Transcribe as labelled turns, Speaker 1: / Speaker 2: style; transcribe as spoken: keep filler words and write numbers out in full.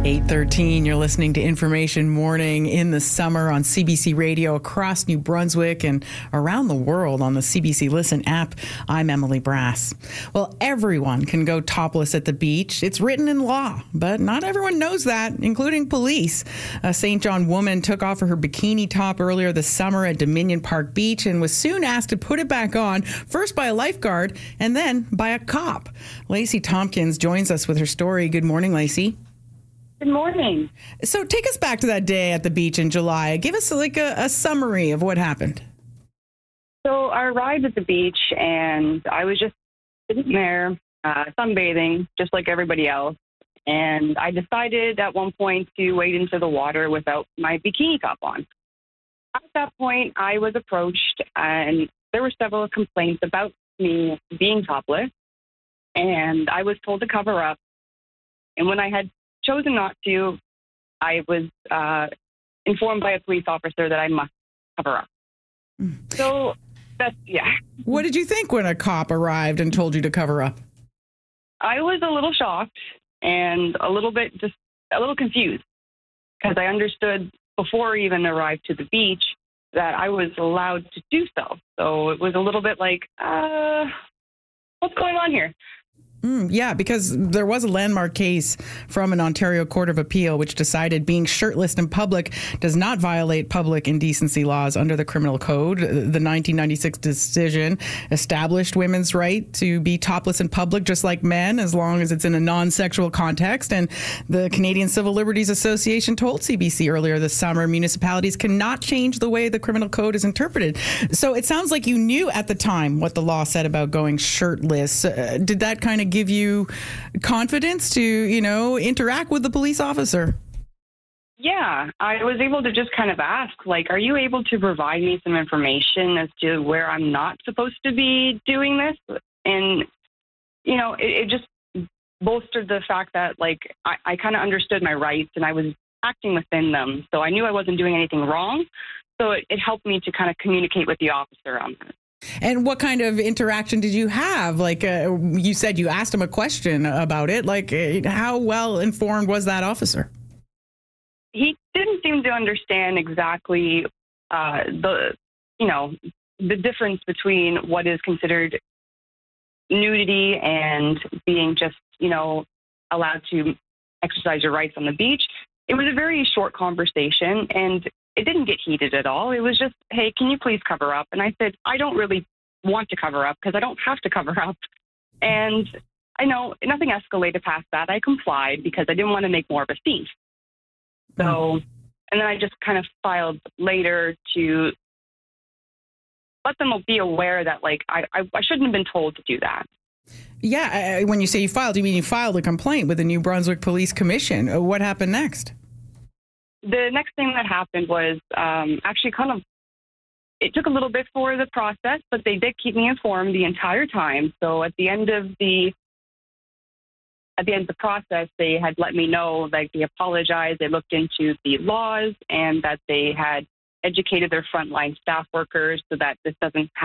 Speaker 1: eight thirteen, you're listening to Information Morning in the summer on C B C Radio across New Brunswick and around the world on the C B C Listen app. I'm Emily Brass. Well, everyone can go topless at the beach. It's written in law, but not everyone knows that, including police. A Saint John woman took off her bikini top earlier this summer at Dominion Park Beach and was soon asked to put it back on, first by a lifeguard and then by a cop. Lacey Tompkins joins us with her story. Good morning, Lacey.
Speaker 2: Good morning.
Speaker 1: So take us back to that day at the beach in July. Give us like a, a summary of what happened.
Speaker 2: So I arrived at the beach and I was just sitting there, uh, sunbathing, just like everybody else. And I decided at one point to wade into the water without my bikini top on. At that point, I was approached and there were several complaints about me being topless. And I was told to cover up. And when I had chosen not to, I was uh, informed by a police officer that I must cover up. Mm. So that's, yeah.
Speaker 1: What did you think when a cop arrived and told you to cover up?
Speaker 2: I was a little shocked and a little bit, just a little confused because I understood before I even arrived to the beach that I was allowed to do so. So it was a little bit like, uh, what's going on here?
Speaker 1: Mm, yeah, because there was a landmark case from an Ontario Court of Appeal which decided being shirtless in public does not violate public indecency laws under the criminal code. The nineteen ninety-six decision established women's right to be topless in public just like men, as long as it's in a non-sexual context. And the Canadian Civil Liberties Association told C B C earlier this summer municipalities cannot change the way the criminal code is interpreted. So it sounds like you knew at the time what the law said about going shirtless. Uh, did that kind of give you confidence to, you know, interact with the police officer?
Speaker 2: Yeah, I was able to just kind of ask, like, are you able to provide me some information as to where I'm not supposed to be doing this? And, you know, it, it just bolstered the fact that, like, I, I kind of understood my rights and I was acting within them. So I knew I wasn't doing anything wrong. So it, it helped me to kind of communicate with the officer on that.
Speaker 1: And what kind of interaction did you have? Like uh, you said, you asked him a question about it. Like, uh, how well informed was that officer?
Speaker 2: He didn't seem to understand exactly uh, the, you know, the difference between what is considered nudity and being just, you know, allowed to exercise your rights on the beach. It was a very short conversation, and it didn't get heated at all. It was just, hey, can you please cover up? And I said, I don't really want to cover up because I don't have to cover up. And I know nothing escalated past that. I complied because I didn't want to make more of a scene. So, mm. and then I just kind of filed later to let them be aware that, like, I, I, I shouldn't have been told to do that.
Speaker 1: Yeah. When you say you filed, you mean you filed a complaint with the New Brunswick Police Commission. What happened next?
Speaker 2: The next thing that happened was um, actually kind of, it took a little bit for the process, but they did keep me informed the entire time. So at the end of the, at the end of the process, they had let me know, like, they apologized, they looked into the laws, and that they had educated their frontline staff workers so that this doesn't